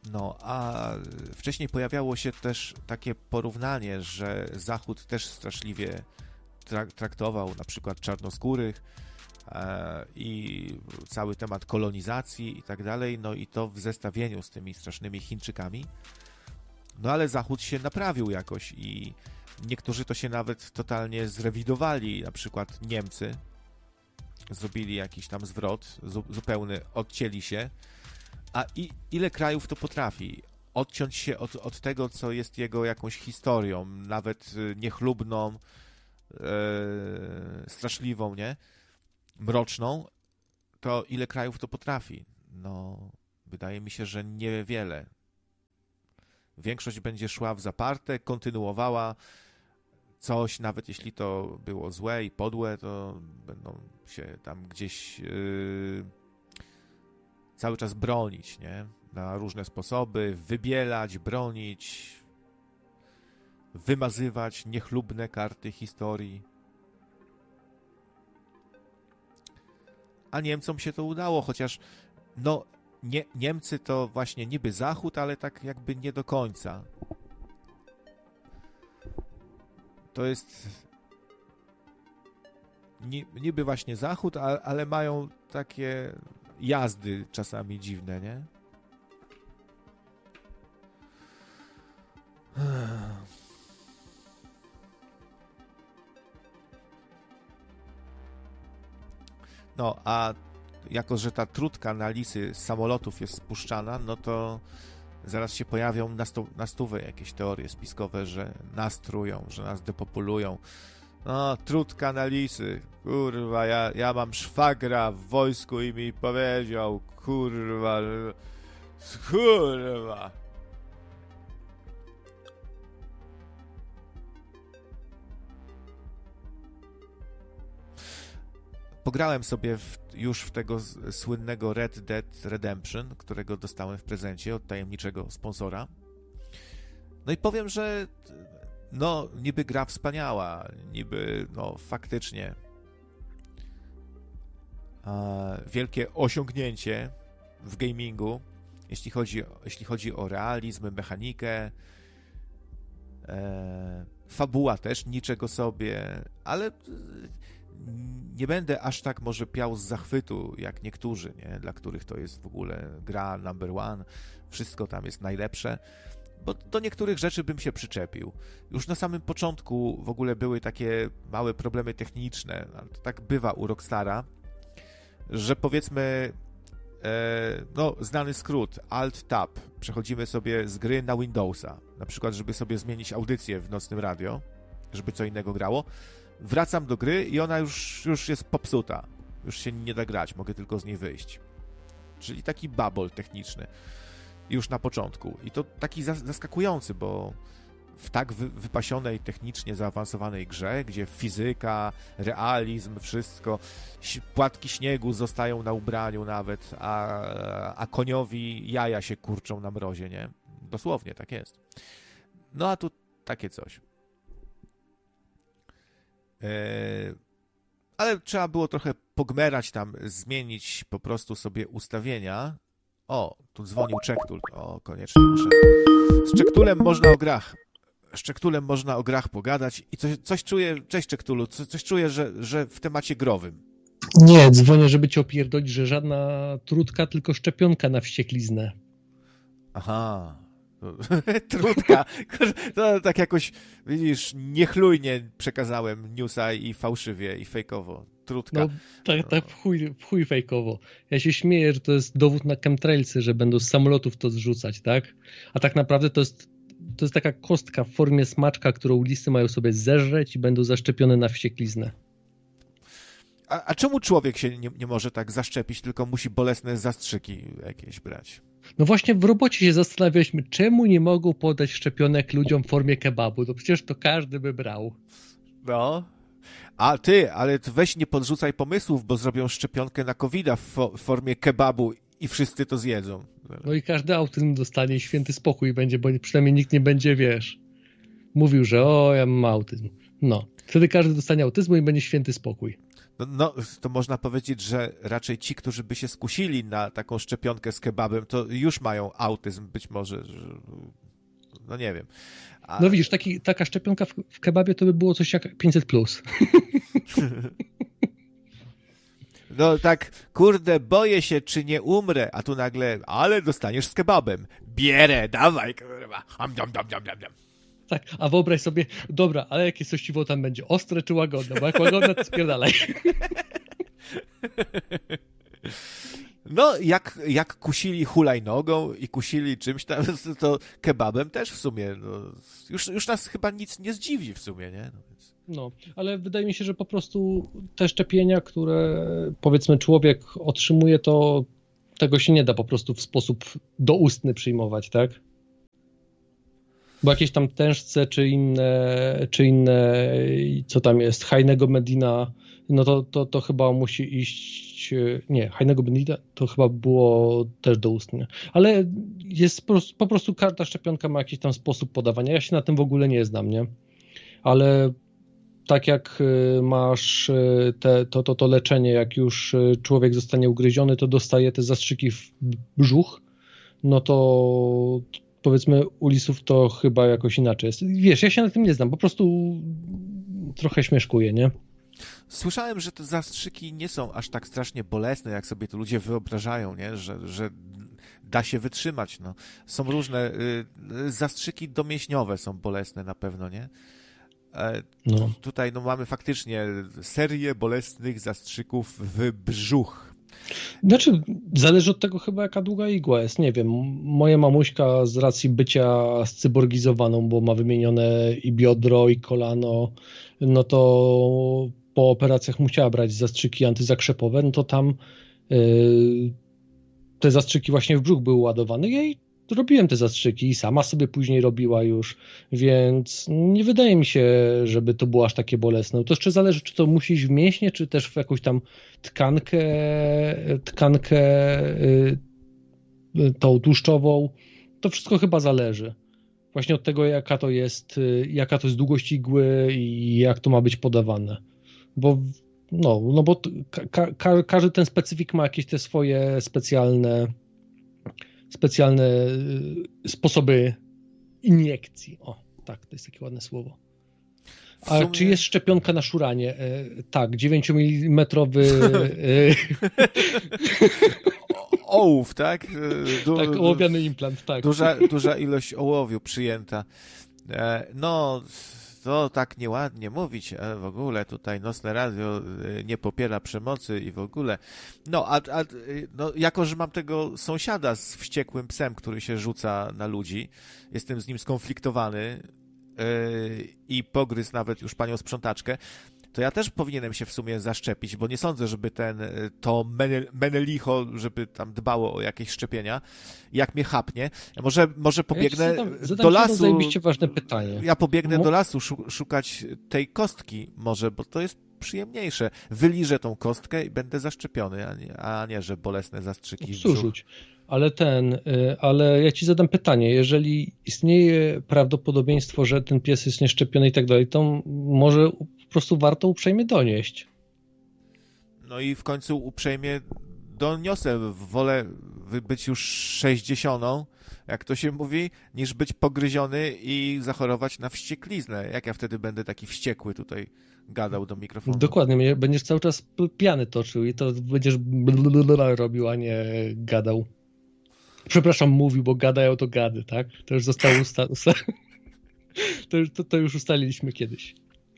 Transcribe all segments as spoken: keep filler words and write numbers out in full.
No, a wcześniej pojawiało się też takie porównanie, że Zachód też straszliwie trak- traktował na przykład czarnoskórych e, i cały temat kolonizacji i tak dalej, no i to w zestawieniu z tymi strasznymi Chińczykami. No ale Zachód się naprawił jakoś i niektórzy to się nawet totalnie zrewidowali, na przykład Niemcy zrobili jakiś tam zwrot zu- zupełny, odcięli się. A i, ile krajów to potrafi? Odciąć się od, od tego, co jest jego jakąś historią, nawet niechlubną, e, straszliwą, nie? Mroczną, to ile krajów to potrafi? No, wydaje mi się, że niewiele. Większość będzie szła w zaparte, kontynuowała coś, nawet jeśli to było złe i podłe, to będą się tam gdzieś yy, cały czas bronić, nie? Na różne sposoby, wybielać, bronić, wymazywać niechlubne karty historii. A Niemcom się to udało, chociaż no, nie, Niemcy to właśnie niby Zachód, ale tak jakby nie do końca. To jest niby właśnie Zachód, ale mają takie jazdy czasami dziwne, nie? No, a jako, że ta trutka na lisy z samolotów jest spuszczana, no to zaraz się pojawią na, stu, na stówę jakieś teorie spiskowe, że nas trują, że nas depopulują. No, trutka na lisy. Kurwa, ja, ja mam szwagra w wojsku i mi powiedział, kurwa, kurwa. Pograłem sobie w, już w tego słynnego Red Dead Redemption, którego dostałem w prezencie od tajemniczego sponsora. No i powiem, że no, niby gra wspaniała, niby, no, faktycznie e, wielkie osiągnięcie w gamingu, jeśli chodzi, jeśli chodzi o realizm, mechanikę, e, fabuła też niczego sobie, ale nie będę aż tak może piał z zachwytu, jak niektórzy, nie? Dla których to jest w ogóle gra number one, wszystko tam jest najlepsze, bo do niektórych rzeczy bym się przyczepił. Już na samym początku w ogóle były takie małe problemy techniczne, to tak bywa u Rockstara, że powiedzmy, e, no, znany skrót, Alt-Tab, przechodzimy sobie z gry na Windowsa, na przykład, żeby sobie zmienić audycję w nocnym radio, żeby co innego grało, wracam do gry i ona już, już jest popsuta. Już się nie da grać, mogę tylko z niej wyjść. Czyli taki babol techniczny. Już na początku. I to taki zaskakujący, bo w tak wy, wypasionej, technicznie zaawansowanej grze, gdzie fizyka, realizm, wszystko, płatki śniegu zostają na ubraniu nawet, a, a koniowi jaja się kurczą na mrozie, nie? Dosłownie, tak jest. No a tu takie coś. Ale trzeba było trochę pogmerać tam, zmienić po prostu sobie ustawienia. O, tu dzwonił Czektul. O, koniecznie muszę. Z Czektulem można o grach. Z Czektulem można o grach pogadać i coś, coś czuję, cześć Czektulu, coś, coś czuję, że, że w temacie growym. Nie, dzwonię, żeby cię opierdolić, że żadna trutka, tylko szczepionka na wściekliznę. Aha. Trutka. To tak jakoś, widzisz, niechlujnie przekazałem newsa i fałszywie, i fejkowo. Trutka. No, tak, tak w chuj, w chuj fejkowo. Ja się śmieję, że to jest dowód na chemtrailsy, że będą z samolotów to zrzucać, tak? A tak naprawdę to jest, to jest taka kostka w formie smaczka, którą lisy mają sobie zeżreć i będą zaszczepione na wściekliznę. A, a czemu człowiek się nie, nie może tak zaszczepić, tylko musi bolesne zastrzyki jakieś brać? No właśnie w robocie się zastanawialiśmy, czemu nie mogą podać szczepionek ludziom w formie kebabu. No przecież to każdy by brał. No. A ty, ale weź nie podrzucaj pomysłów, bo zrobią szczepionkę na kowida w, fo- w formie kebabu i wszyscy to zjedzą. No i każdy autyzm dostanie i święty spokój będzie, bo przynajmniej nikt nie będzie, wiesz, mówił, że o, ja mam autyzm. No. Wtedy każdy dostanie autyzmu i będzie święty spokój. No, no, to można powiedzieć, że raczej ci, którzy by się skusili na taką szczepionkę z kebabem, to już mają autyzm być może, że... no nie wiem. A... No widzisz, taki, taka szczepionka w, w kebabie to by było coś jak pięćset plus. No tak, kurde, boję się, czy nie umrę, a tu nagle, ale dostaniesz z kebabem. Bierę, dawaj, kurwa. Am, dam, dam, dam, dam, dam. Tak, a wyobraź sobie, dobra, ale jakie sościwo tam będzie? Ostre czy łagodne? Bo jak łagodne, to spierdalaj. No, jak, jak kusili hulajnogą i kusili czymś tam, to kebabem też w sumie, no, już, już nas chyba nic nie zdziwi w sumie, nie? No, więc... no, ale wydaje mi się, że po prostu te szczepienia, które powiedzmy człowiek otrzymuje, to tego się nie da po prostu w sposób doustny przyjmować, tak? Bo jakieś tam tężce, czy inne, czy inne, co tam jest, Heinego Medina, no to, to, to chyba musi iść, nie, Heinego Medina to chyba było też doustnie, ale jest po prostu, po prostu każda szczepionka ma jakiś tam sposób podawania, ja się na tym w ogóle nie znam, nie? Ale tak jak masz te, to, to, to leczenie, jak już człowiek zostanie ugryziony, to dostaje te zastrzyki w brzuch, no to powiedzmy u lisów to chyba jakoś inaczej jest. Wiesz, ja się na tym nie znam, po prostu trochę śmieszkuję, nie? Słyszałem, że te zastrzyki nie są aż tak strasznie bolesne, jak sobie to ludzie wyobrażają, nie? Że, że da się wytrzymać. No. Są różne y, zastrzyki domięśniowe są bolesne na pewno, nie? E, no. Tutaj no, mamy faktycznie serię bolesnych zastrzyków w brzuch. Znaczy, zależy od tego chyba jaka długa igła jest, nie wiem. Moja mamuśka z racji bycia scyborgizowaną, bo ma wymienione i biodro, i kolano, no to po operacjach musiała brać zastrzyki antyzakrzepowe, no to tam yy, te zastrzyki właśnie w brzuch były ładowane. Ja jej robiłem te zastrzyki i sama sobie później robiła już, więc nie wydaje mi się, żeby to było aż takie bolesne. To jeszcze zależy, czy to musi iść w mięśnie, czy też w jakąś tam tkankę, tkankę yy, tą tłuszczową. To wszystko chyba zależy. Właśnie od tego, jaka to jest, jaka to jest długość igły i jak to ma być podawane. Bo no, no bo ka, ka, każdy ten specyfik ma jakieś te swoje specjalne specjalne sposoby iniekcji. O, tak, to jest takie ładne słowo. A sumie... czy jest szczepionka na szuranie? E, tak, dziewięciomilimetrowy e... ołów, tak? Du... tak, ołowiany implant, tak. Duża, duża ilość ołowiu przyjęta. E, no, to tak nieładnie mówić e, w ogóle. Tutaj Nocne Radio nie popiera przemocy i w ogóle. No, a, a no, jako, że mam tego sąsiada z wściekłym psem, który się rzuca na ludzi, jestem z nim skonfliktowany e, i pogryzł nawet już panią sprzątaczkę, to ja też powinienem się w sumie zaszczepić, bo nie sądzę, żeby ten, to Menelicho, żeby tam dbało o jakieś szczepienia. Jak mnie chapnie, może, może pobiegnę ja zadam, zadam do lasu. Zajebiście ważne pytanie. Ja pobiegnę Mo... do lasu szukać tej kostki może, bo to jest przyjemniejsze. Wyliżę tą kostkę i będę zaszczepiony, a nie, a nie że bolesne zastrzyki. Surzuć. Ale ten, ale ja ci zadam pytanie, jeżeli istnieje prawdopodobieństwo, że ten pies jest nieszczepiony i tak dalej, to może po prostu warto uprzejmie donieść. No i w końcu uprzejmie doniosę. Wolę być już sześćdziesiątą, jak to się mówi, niż być pogryziony i zachorować na wściekliznę. Jak ja wtedy będę taki wściekły tutaj gadał do mikrofonu? Dokładnie, będziesz cały czas piany toczył i to będziesz robił, a nie gadał. Przepraszam, mówił, bo gadają to gady, tak? To już zostało usta- usta- to, już, to, to już ustaliliśmy kiedyś.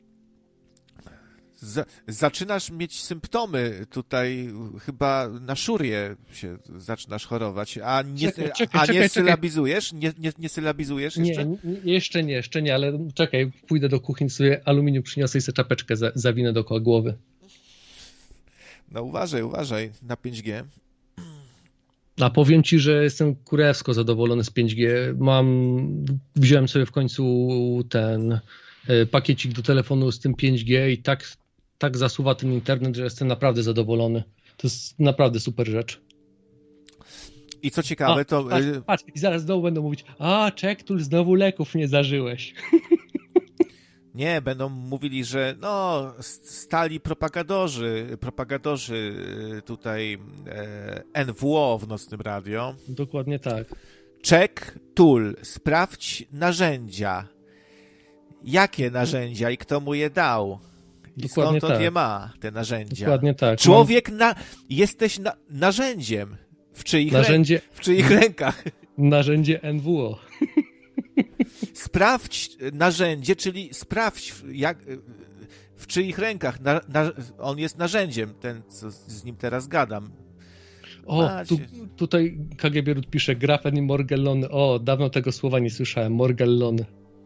Z- zaczynasz mieć symptomy tutaj, chyba na szurię się zaczynasz chorować, a nie, czekaj, czekaj, a nie czekaj, sylabizujesz? Nie, nie, nie sylabizujesz jeszcze? Nie, nie, jeszcze nie, jeszcze nie, ale czekaj, pójdę do kuchni, sobie aluminium przyniosę i sobie czapeczkę za, zawinę dookoła głowy. No uważaj, uważaj na pięć G. A powiem ci, że jestem kurewsko zadowolony z pięć G. Mam, wziąłem sobie w końcu ten pakiecik do telefonu z tym pięć G i tak, tak zasuwa ten internet, że jestem naprawdę zadowolony. To jest naprawdę super rzecz. I co ciekawe, a, to... Patrz, patrz, i zaraz znowu będą mówić, a Czektul, znowu leków nie zażyłeś. Nie, będą mówili, że no, stali propagadorzy, propagadorzy tutaj e, N W O w Nocnym Radio. Dokładnie tak. Check tool, sprawdź narzędzia. Jakie narzędzia i kto mu je dał? I Dokładnie skąd on tak. je ma, te narzędzia? Dokładnie tak. Człowiek, na, jesteś na, narzędziem. W czyich, Narzędzie... rę, w czyich rękach? Narzędzie N W O. Sprawdź narzędzie, czyli sprawdź, jak, w czyich rękach. Na, na, on jest narzędziem, ten, co z nim teraz gadam. O, tu, tutaj K G B pisze Grafen i Morgellony. O, dawno tego słowa nie słyszałem. Morgellony.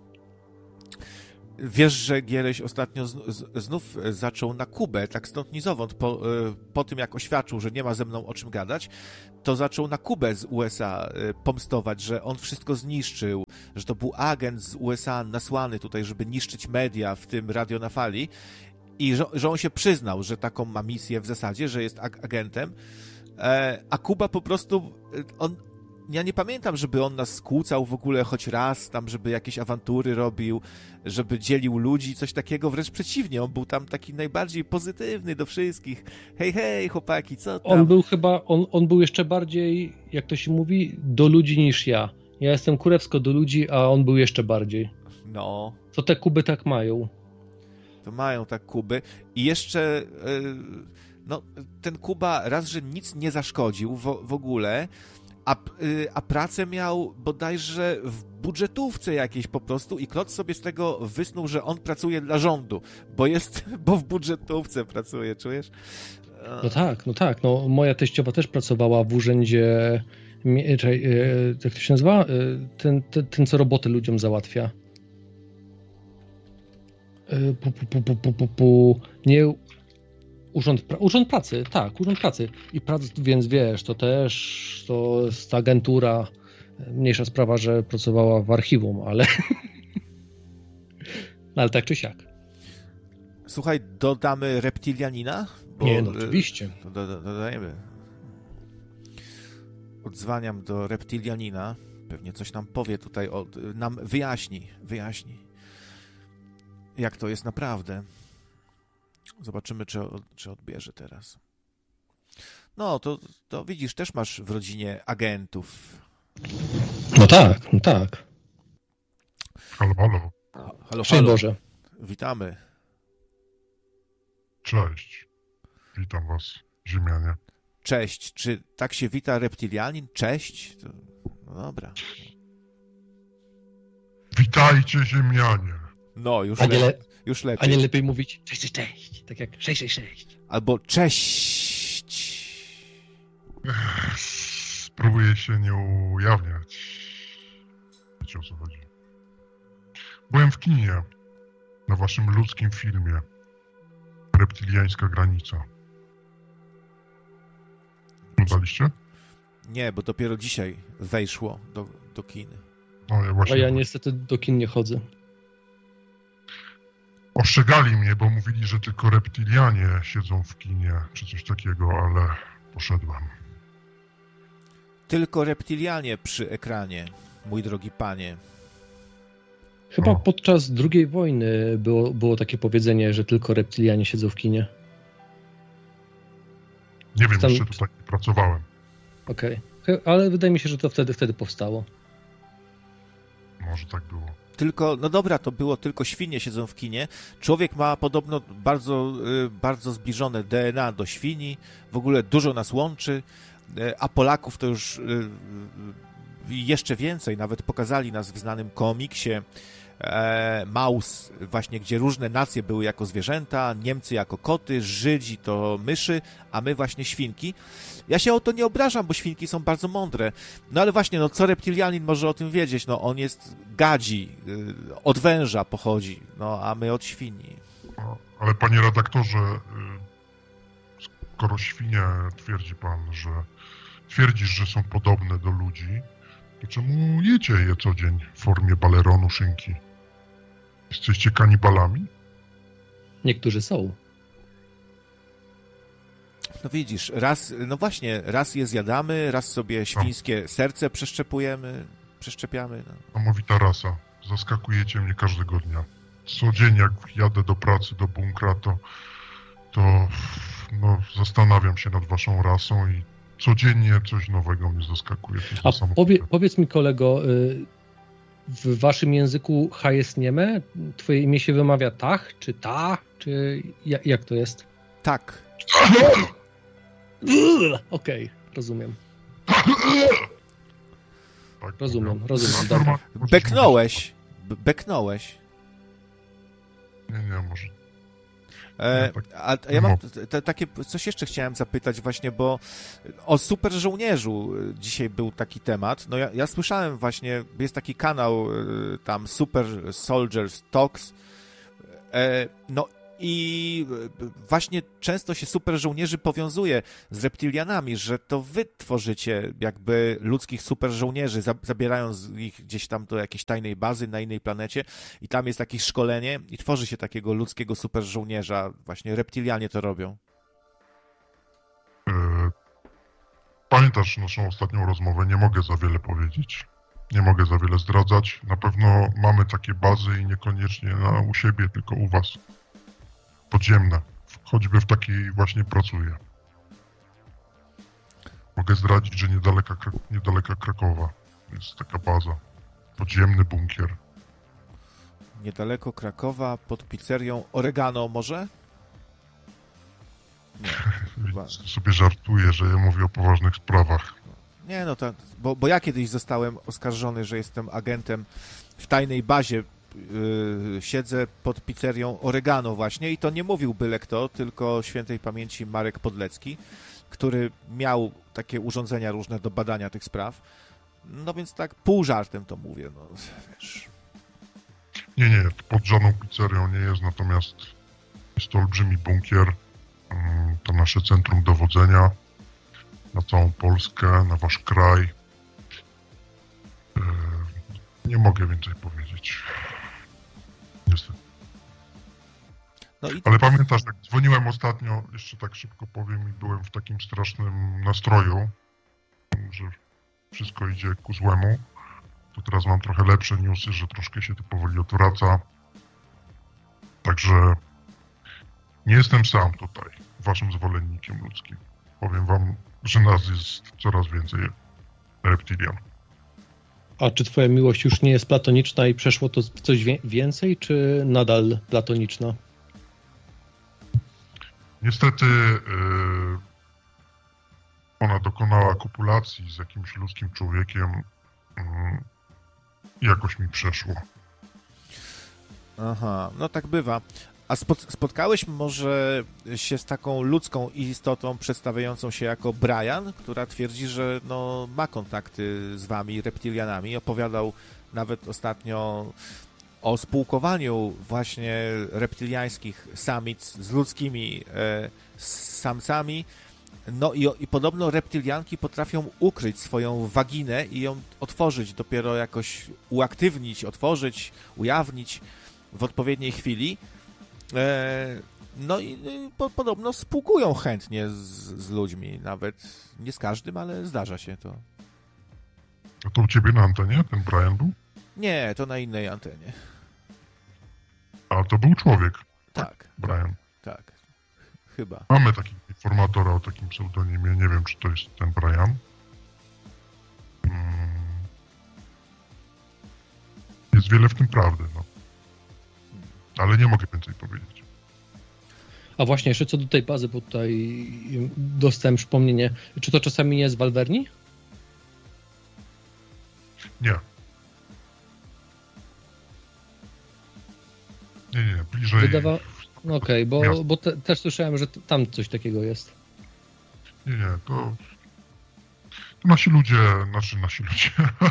Wiesz, że Giereś ostatnio z, z, znów zaczął na Kubę, tak stąd ni zowąd, po, po tym jak oświadczył, że nie ma ze mną o czym gadać, to zaczął na Kubę z U S A pomstować, że on wszystko zniszczył, że to był agent z U S A nasłany tutaj, żeby niszczyć media, w tym Radio na Fali, i że, że on się przyznał, że taką ma misję w zasadzie, że jest ag- agentem, a Kuba po prostu, on ja nie pamiętam, żeby on nas skłócał w ogóle choć raz, tam, żeby jakieś awantury robił, żeby dzielił ludzi, coś takiego, wręcz przeciwnie, on był tam taki najbardziej pozytywny do wszystkich. Hej, hej, chłopaki, co tam? On był chyba, on, on był jeszcze bardziej, jak to się mówi, do ludzi niż ja. Ja jestem kurewsko do ludzi, a on był jeszcze bardziej. No. To te Kuby tak mają. To mają tak Kuby. I jeszcze, yy, no, ten Kuba raz, że nic nie zaszkodził w, w ogóle, A, a pracę miał bodajże w budżetówce jakiejś po prostu i Klot sobie z tego wysnuł, że on pracuje dla rządu, bo jest, bo w budżetówce pracuje, czujesz? No tak, no tak. No, moja teściowa też pracowała w urzędzie, jak to się nazywa? Ten, ten, ten co roboty ludziom załatwia. Pu, pu, pu, pu, pu, pu, pu. Nie... Urząd, pra... Urząd Pracy, tak, Urząd Pracy. I prac, więc wiesz, to też to jest agentura. Mniejsza sprawa, że pracowała w archiwum, ale ale tak czy siak. Słuchaj, dodamy reptilianina? Bo, Nie, no oczywiście. To do, do, dodajemy. Odzwaniam do reptilianina. Pewnie coś nam powie tutaj, o, nam wyjaśni, wyjaśni, jak to jest naprawdę. Zobaczymy, czy, czy odbierze teraz. No, to, to widzisz, też masz w rodzinie agentów. No tak, no tak. Halo, halo. Halo, Cześć halo. Boże. Witamy. Cześć. Witam was, ziemianie. Cześć. Czy tak się wita reptilianin? Cześć? To, no dobra. Witajcie, ziemianie. No, już, A nie, le- le- już lepiej. a nie lepiej mówić cześć, cześć, cześć. Tak jak sześć sześć sześć. Albo cześć. Ech, spróbuję się nie ujawniać. Wiecie, o co chodzi. Byłem w kinie na waszym ludzkim filmie Reptiliańska granica. Oglądaliście? Nie, bo dopiero dzisiaj wejszło do, do kin. No, ja właśnie... A ja niestety do kin nie chodzę. Ostrzegali mnie, bo mówili, że tylko reptilianie siedzą w kinie, czy coś takiego, ale poszedłem. Tylko reptilianie przy ekranie, mój drogi panie. Chyba O. podczas drugiej wojny było, było takie powiedzenie, że tylko reptilianie siedzą w kinie. Nie wiem, Tam- jeszcze tutaj nie pracowałem. Okej. Okay. Ale wydaje mi się, że to wtedy, wtedy powstało. Może tak było. Tylko, no dobra, to było tylko świnie siedzą w kinie. Człowiek ma podobno bardzo, y, bardzo zbliżone D N A do świni. W ogóle dużo nas łączy, y, a Polaków to już y, y, jeszcze więcej. Nawet pokazali nas w znanym komiksie e, Maus, właśnie gdzie różne nacje były jako zwierzęta, Niemcy jako koty, Żydzi to myszy, a my właśnie świnki. Ja się o to nie obrażam, bo świnki są bardzo mądre. No ale właśnie, no co reptilianin może o tym wiedzieć? No on jest gadzi, y, od węża pochodzi, no a my od świni. No, ale panie redaktorze, y, skoro świnie twierdzi pan, że twierdzisz, że są podobne do ludzi, to czemu jecie je co dzień w formie baleronu, szynki? Jesteście kanibalami? Niektórzy są. No widzisz, raz, no właśnie, raz je zjadamy, raz sobie świńskie serce przeszczepujemy, przeszczepiamy. No. Domowita rasa. Zaskakujecie mnie każdego dnia. co dzień jak jadę do pracy, do bunkra, to, to no, zastanawiam się nad waszą rasą i codziennie coś nowego mnie zaskakuje. A powie, powiedz mi, kolego, w waszym języku H jest nieme? Twoje imię się wymawia tach, czy ta, czy jak, jak to jest? Tak. Okej, okay, rozumiem. Tak, rozumiem, mówię. rozumiem. Dobra. Beknąłeś. Beknąłeś. Nie, nie, może... E, a, a ja mam t, takie, coś jeszcze chciałem zapytać właśnie, bo o super żołnierzu dzisiaj był taki temat. No ja, ja słyszałem właśnie, jest taki kanał tam Super Soldiers Talks, e, no i właśnie często się super żołnierzy powiązuje z reptilianami, że to wy tworzycie jakby ludzkich super żołnierzy, zabierając ich gdzieś tam do jakiejś tajnej bazy na innej planecie i tam jest jakieś szkolenie i tworzy się takiego ludzkiego super żołnierza. Właśnie reptilianie to robią. Pamiętasz naszą ostatnią rozmowę? Nie mogę za wiele powiedzieć. Nie mogę za wiele zdradzać. Na pewno mamy takie bazy i niekoniecznie na, u siebie, tylko u was. Podziemne. Choćby w takiej właśnie pracuję. Mogę zdradzić, że niedaleka, niedaleka Krakowa jest taka baza. Podziemny bunkier. Niedaleko Krakowa, pod pizzerią Oregano może? Nie. Chyba. Sobie żartuję, że ja mówię o poważnych sprawach. Nie, no to, bo, bo ja kiedyś zostałem oskarżony, że jestem agentem w tajnej bazie. Yy, siedzę pod pizzerią Oregano właśnie i to nie mówił byle kto, tylko świętej pamięci Marek Podlecki, który miał takie urządzenia różne do badania tych spraw. No więc tak pół żartem to mówię, no wiesz. Nie, nie, pod żadną pizzerią nie jest, natomiast jest to olbrzymi bunkier, to nasze centrum dowodzenia na całą Polskę, na wasz kraj. Nie mogę więcej powiedzieć. Niestety. No i... Ale pamiętasz, jak dzwoniłem ostatnio, jeszcze tak szybko powiem, i byłem w takim strasznym nastroju, że wszystko idzie ku złemu, to teraz mam trochę lepsze newsy, że troszkę się to powoli odwraca. Także nie jestem sam tutaj, waszym zwolennikiem ludzkim. Powiem wam, że nas jest coraz więcej reptilian. A czy twoja miłość już nie jest platoniczna i przeszło to w coś więcej, czy nadal platoniczna? Niestety yy, ona dokonała kopulacji z jakimś ludzkim człowiekiem yy, i jakoś mi przeszło. Aha, no tak bywa. A spotkałeś może się z taką ludzką istotą przedstawiającą się jako Brian, która twierdzi, że no, ma kontakty z wami, reptilianami. Opowiadał nawet ostatnio o spółkowaniu właśnie reptiliańskich samic z ludzkimi e, samcami. No i, i podobno reptilianki potrafią ukryć swoją waginę i ją otworzyć, dopiero jakoś uaktywnić, otworzyć, ujawnić w odpowiedniej chwili. No i po, podobno spółkują chętnie z, z ludźmi, nawet nie z każdym, ale zdarza się to. A to u ciebie na antenie ten Brian był? Nie, to na innej antenie. A to był człowiek? Tak. Brian. Tak, tak. Chyba. Mamy takiego informatora o takim pseudonimie, nie wiem, czy to jest ten Brian. Hmm. Jest wiele w tym prawdy, no. Ale nie mogę więcej powiedzieć. A właśnie, jeszcze co do tej bazy, bo tutaj dostałem przypomnienie. Czy to czasami nie jest w Alverni? Nie. Nie, nie, bliżej... Wydawa... No okej, okay, bo, bo te, też słyszałem, że tam coś takiego jest. Nie, nie, to... to nasi ludzie, znaczy nasi ludzie...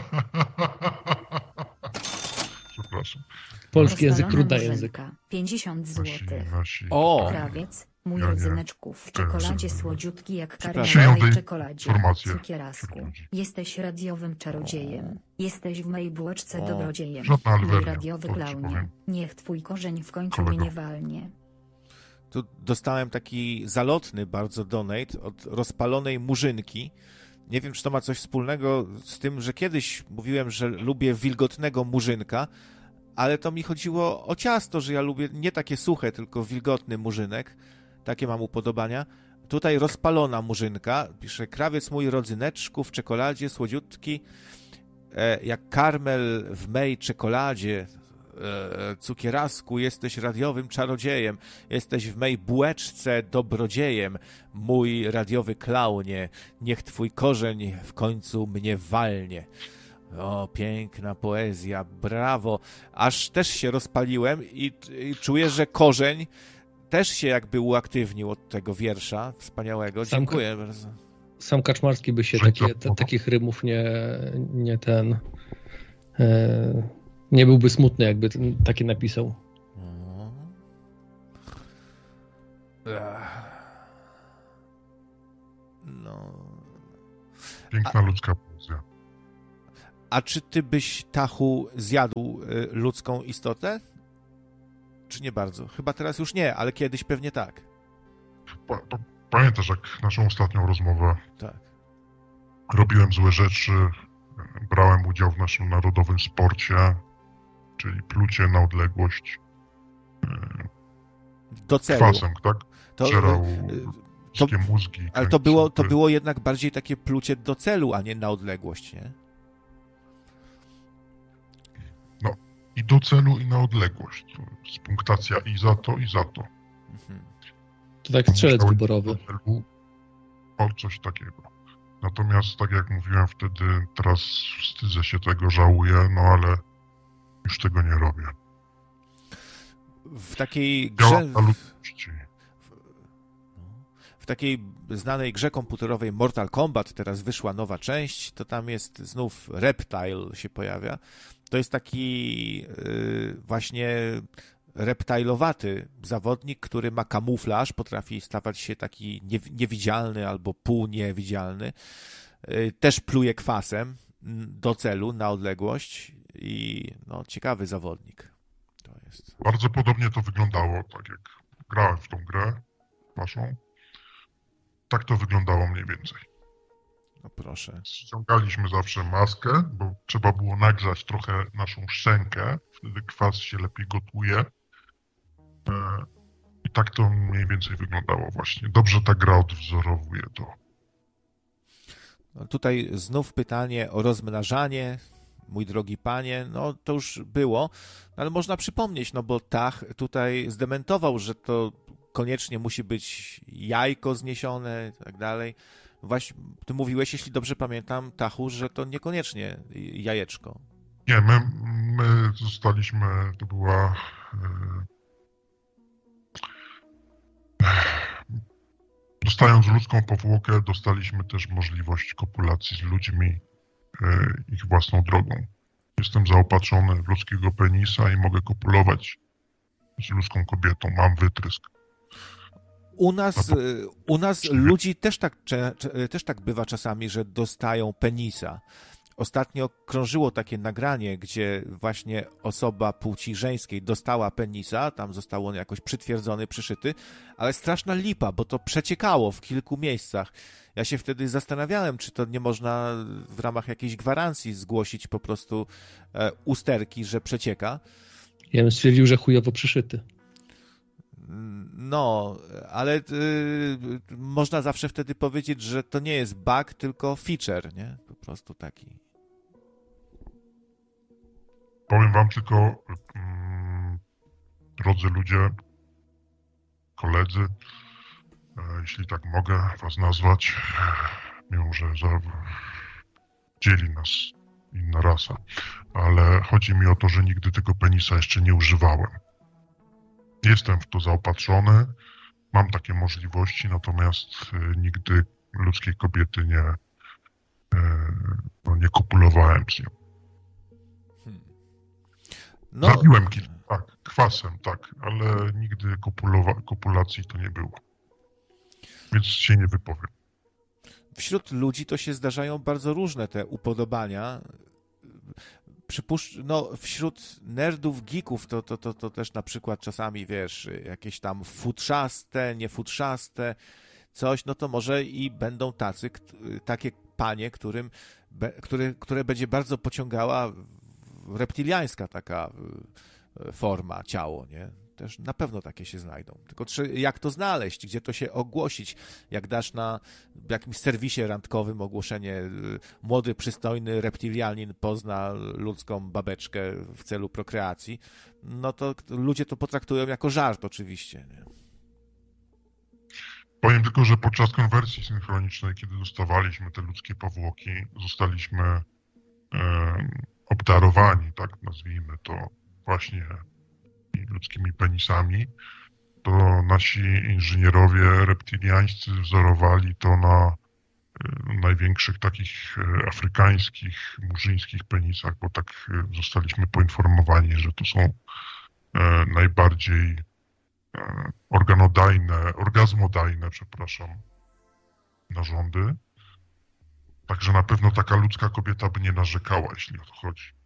Przepraszam. Polski język, ruda język. pięćdziesiąt złotych. O! Krawiec, mój Ja nie. rodzyneczku, w czekoladzie słodziutki jak Przepraszam. karnawałowej czekoladzie. Informacje Cukierasku. wśród ludzi. Jesteś radiowym czarodziejem. Jesteś w mojej bułeczce O. dobrodziejem. Żadna Mój Alweria, radiowy to ci klaunie. powiem. Niech twój korzeń w końcu Kolego. mnie nie walnie. Tu dostałem taki zalotny bardzo donate od rozpalonej murzynki. Nie wiem, czy to ma coś wspólnego z tym, że kiedyś mówiłem, że lubię wilgotnego murzynka, ale to mi chodziło o ciasto, że ja lubię nie takie suche, tylko wilgotny murzynek. Takie mam upodobania. Tutaj rozpalona murzynka. Pisze, krawiec mój rodzyneczku w czekoladzie, słodziutki, e, jak karmel w mej czekoladzie. E, cukierasku, jesteś radiowym czarodziejem. Jesteś w mej bułeczce dobrodziejem. Mój radiowy klaunie, niech twój korzeń w końcu mnie walnie. O, piękna poezja, brawo. Aż też się rozpaliłem i, i czuję, że korzeń też się jakby uaktywnił od tego wiersza wspaniałego. Sam Dziękuję ka- bardzo. Sam Kaczmarski by się takie, te, takich rymów nie, nie ten... E, nie byłby smutny, jakby ten, takie napisał. No. Piękna A... ludzka poezja. A czy ty byś, Tachu, zjadł y, ludzką istotę? Czy nie bardzo? Chyba teraz już nie, ale kiedyś pewnie tak. Pa, pa, pamiętasz, jak naszą ostatnią rozmowę? Tak. Robiłem złe rzeczy, brałem udział w naszym narodowym sporcie, czyli plucie na odległość. Do celu. Kwasem, tak? To, Żerał to, wszystkie mózgi. ale to było, to było jednak bardziej takie plucie do celu, a nie na odległość, nie? No i do celu, i na odległość. To jest punktacja i za to, i za to. Mhm. To tak strzelec wyborowy. O, coś takiego. Natomiast, tak jak mówiłem wtedy, teraz wstydzę się tego, żałuję, no ale już tego nie robię. W takiej grze... W takiej znanej grze komputerowej Mortal Kombat teraz wyszła nowa część, to tam jest znów Reptile się pojawia. To jest taki yy, właśnie reptilowaty zawodnik, który ma kamuflaż, potrafi stawać się taki niewidzialny albo półniewidzialny. Yy, też pluje kwasem do celu, na odległość i no, ciekawy zawodnik. To jest. Bardzo podobnie to wyglądało, tak jak grałem w tą grę waszą. Tak to wyglądało mniej więcej. No proszę. Ściągaliśmy zawsze maskę, bo trzeba było nagrzać trochę naszą szczękę, wtedy kwas się lepiej gotuje. I tak to mniej więcej wyglądało właśnie. Dobrze ta gra odwzorowuje to. No tutaj znów pytanie o rozmnażanie. Mój drogi panie, no to już było, ale można przypomnieć, no bo Tach tutaj zdementował, że to koniecznie musi być jajko zniesione i tak dalej. Właśnie ty mówiłeś, jeśli dobrze pamiętam, Tachu, że to niekoniecznie jajeczko. Nie, my, my zostaliśmy, to była e, dostając ludzką powłokę, dostaliśmy też możliwość kopulacji z ludźmi e, ich własną drogą. Jestem zaopatrzony w ludzkiego penisa i mogę kopulować z ludzką kobietą. Mam wytrysk. U nas, u nas ludzi też tak, też tak bywa czasami, że dostają penisa. Ostatnio krążyło takie nagranie, gdzie właśnie osoba płci żeńskiej dostała penisa, tam został on jakoś przytwierdzony, przyszyty, ale straszna lipa, bo to przeciekało w kilku miejscach. Ja się wtedy zastanawiałem, czy to nie można w ramach jakiejś gwarancji zgłosić po prostu e, usterki, że przecieka. Ja bym stwierdził, że chujowo przyszyty. No, ale y, można zawsze wtedy powiedzieć, że to nie jest bug, tylko feature, nie? Po prostu taki. Powiem wam tylko, mm, drodzy ludzie, koledzy, e, jeśli tak mogę was nazwać, mimo że za, dzieli nas inna rasa, ale chodzi mi o to, że nigdy tego penisa jeszcze nie używałem. Jestem w to zaopatrzony, mam takie możliwości, natomiast y, nigdy ludzkiej kobiety nie, y, no, nie kopulowałem z nią. Hmm. No. Zabiłem kilka, tak, kwasem, tak, ale nigdy kopulowa, kopulacji to nie było. Więc się nie wypowiem. Wśród ludzi to się zdarzają bardzo różne te upodobania. Przypuszcz, no wśród nerdów, geeków to, to, to, to też na przykład czasami, wiesz, jakieś tam futrzaste, niefutrzaste coś, no to może i będą tacy, takie panie, którym, które, które będzie bardzo pociągała reptiliańska taka forma, ciało, nie? Też na pewno takie się znajdą. Tylko czy, jak to znaleźć, gdzie to się ogłosić? Jak dasz na jakimś serwisie randkowym ogłoszenie, młody, przystojny reptilianin pozna ludzką babeczkę w celu prokreacji, no to ludzie to potraktują jako żart oczywiście. Nie? Powiem tylko, że podczas konwersji synchronicznej, kiedy dostawaliśmy te ludzkie powłoki, zostaliśmy e, obdarowani, tak nazwijmy to, właśnie ludzkimi penisami, to nasi inżynierowie reptiliańscy wzorowali to na y, największych takich y, afrykańskich, murzyńskich penisach, bo tak y, zostaliśmy poinformowani, że to są y, najbardziej y, organodajne, orgazmodajne, przepraszam, narządy. Także na pewno taka ludzka kobieta by nie narzekała, jeśli o to chodzi.